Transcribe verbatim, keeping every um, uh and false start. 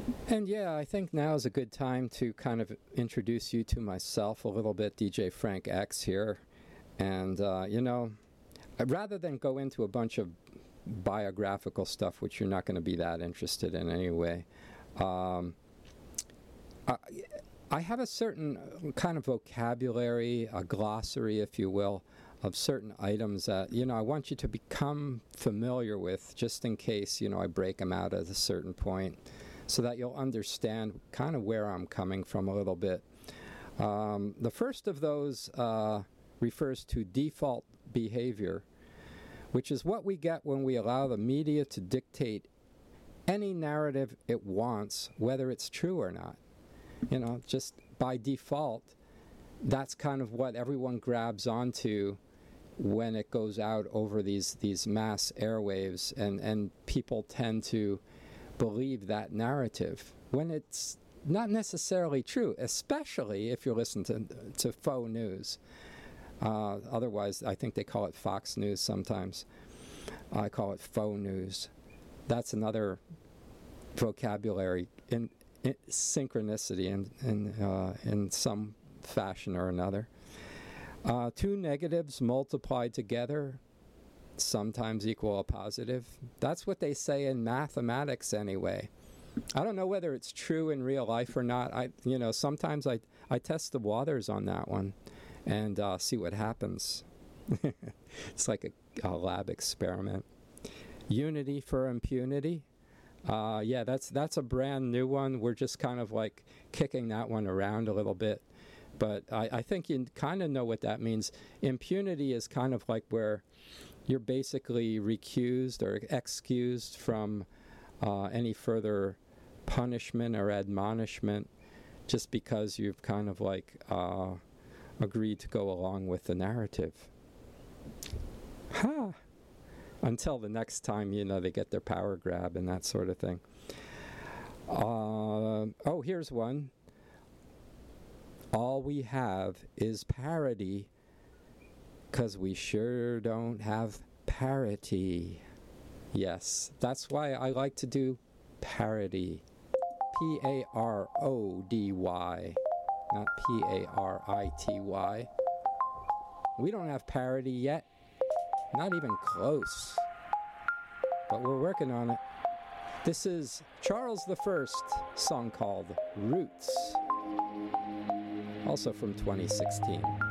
And yeah, I think now is a good time to kind of introduce you to myself a little bit. D J Frank X here. And, uh, you know, rather than go into a bunch of biographical stuff, which you're not going to be that interested in anyway, um, I, I have a certain kind of vocabulary, a glossary, if you will, of certain items that, you know, I want you to become familiar with, just in case, you know, I break them out at a certain point, so that you'll understand kind of where I'm coming from a little bit. Um, the first of those uh, refers to default behavior, which is what we get when we allow the media to dictate any narrative it wants, whether it's true or not. You know, just by default, that's kind of what everyone grabs onto when it goes out over these, these mass airwaves, and, and people tend to believe that narrative when it's not necessarily true, especially if you listen to, to faux news. Uh, otherwise, I think they call it Fox News sometimes. I call it faux news. That's another vocabulary in, in synchronicity in, in, uh, in some fashion or another. Uh, two negatives multiplied together sometimes equal a positive. That's what they say in mathematics anyway. I don't know whether it's true in real life or not. I, you know, sometimes I, I test the waters on that one and uh, see what happens. It's like a, a lab experiment. Unity for impunity. Uh, yeah, that's that's a brand new one. We're just kind of like kicking that one around a little bit. But I, I think you kind of know what that means. Impunity is kind of like where you're basically recused or excused from uh, any further punishment or admonishment just because you've kind of like uh, agreed to go along with the narrative. Ha! Until the next time, you know, they get their power grab and that sort of thing. Uh, oh, here's one. All we have is parity, 'cause we sure don't have parity. Yes, that's why I like to do parody. P A R O D Y, not P A R I T Y. We don't have parity yet. Not even close. But we're working on it. This is Charles the First, song called Roots. Also from twenty sixteen.